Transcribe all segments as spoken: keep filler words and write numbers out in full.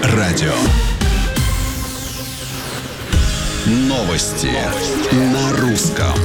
радио. Новости на русском.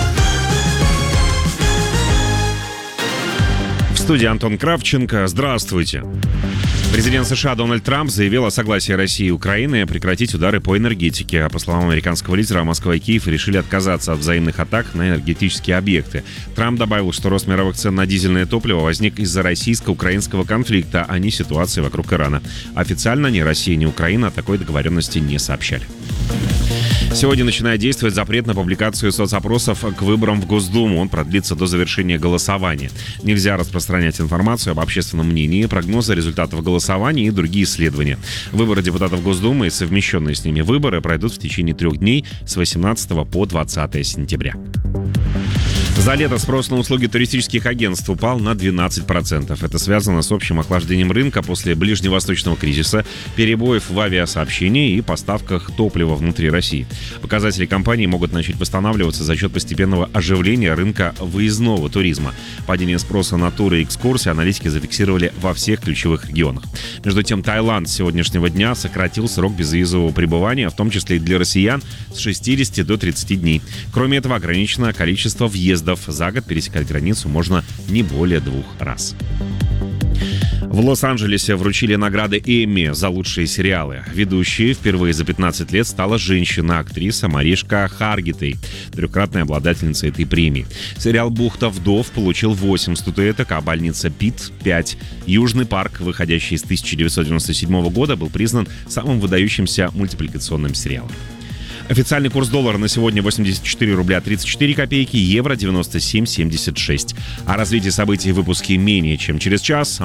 В студии Антон Кравченко. Здравствуйте. Президент США Дональд Трамп заявил о согласии России и Украины прекратить удары по энергетике. По словам американского лидера, Москва и Киев решили отказаться от взаимных атак на энергетические объекты. Трамп добавил, что рост мировых цен на дизельное топливо возник из-за российско-украинского конфликта, а не ситуации вокруг Ирана. Официально ни Россия, ни Украина о такой договоренности не сообщали. Сегодня начинает действовать запрет на публикацию соцопросов к выборам в Госдуму. Он продлится до завершения голосования. Нельзя распространять информацию об общественном мнении, прогнозы результатов голосования и другие исследования. Выборы депутатов Госдумы и совмещенные с ними выборы пройдут в течение трех дней с восемнадцатого по двадцатое сентября. За лето спрос на услуги туристических агентств упал на двенадцать процентов. Это связано с общим охлаждением рынка после ближневосточного кризиса, перебоев в авиасообщении и поставках топлива внутри России. Показатели компании могут начать восстанавливаться за счет постепенного оживления рынка выездного туризма. Падение спроса на туры и экскурсии аналитики зафиксировали во всех ключевых регионах. Между тем, Таиланд с сегодняшнего дня сократил срок безвизового пребывания, в том числе и для россиян, с шестидесяти до тридцати дней. Кроме этого, ограничено количество въездов. За год пересекать границу можно не более двух раз. В Лос-Анджелесе вручили награды Эмми за лучшие сериалы. Ведущей впервые за пятнадцать лет стала женщина-актриса Маришка Харгитей, трехкратная обладательница этой премии. Сериал «Бухта вдов» получил восемь статуэток, а «Больница Пит» — пять. «Южный парк», выходящий с тысяча девятьсот девяносто седьмого года, был признан самым выдающимся мультипликационным сериалом. Официальный курс доллара на сегодня восемьдесят четыре рубля тридцать четыре копейки, евро девяносто семь семьдесят шесть. О развитии событий в выпуске менее чем через час.